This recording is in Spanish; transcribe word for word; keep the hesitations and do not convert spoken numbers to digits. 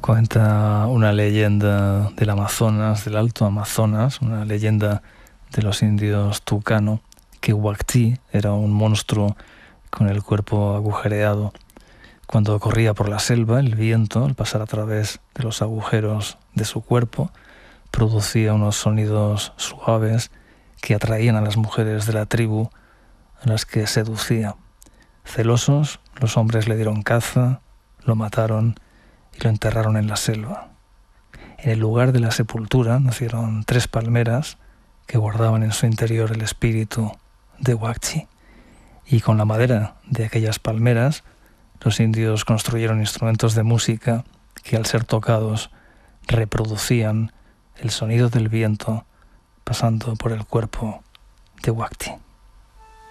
Cuenta una leyenda del Amazonas, del Alto Amazonas, una leyenda de los indios Tucano, que Huactí era un monstruo con el cuerpo agujereado. Cuando corría por la selva, el viento, al pasar a través de los agujeros de su cuerpo, producía unos sonidos suaves que atraían a las mujeres de la tribu, a las que seducía. Celosos, los hombres le dieron caza, lo mataron y lo enterraron en la selva. En el lugar de la sepultura nacieron tres palmeras que guardaban en su interior el espíritu de Huactí. Y con la madera de aquellas palmeras, los indios construyeron instrumentos de música que, al ser tocados, reproducían el sonido del viento pasando por el cuerpo de Huactí.